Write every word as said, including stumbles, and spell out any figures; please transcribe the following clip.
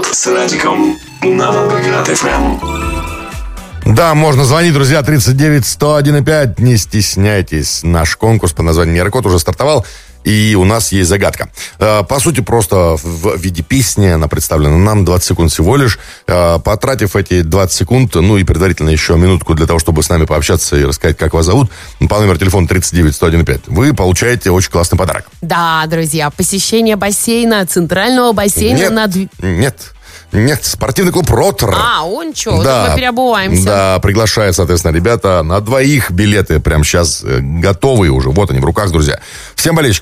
С Радиком на Волгоград эф эм. Да, можно звонить, друзья, тридцать девять сто один и пять. Не стесняйтесь. Наш конкурс под названием «Нейрокод» уже стартовал. И у нас есть загадка. По сути, просто в виде песни она представлена нам двадцать секунд всего лишь. Потратив эти двадцать секунд, ну и предварительно еще минутку для того, чтобы с нами пообщаться и рассказать, как вас зовут, по номеру телефона тридцать девять сто один и пять, вы получаете очень классный подарок. Да, друзья, посещение бассейна, центрального бассейна. Нет, над... нет. Нет, спортивный клуб «Ротор». А, он что, да, вот мы переобуваемся. Да, приглашает, соответственно, ребята на двоих билеты прямо сейчас э, готовые уже. Вот они в руках, друзья. Всем болельщикам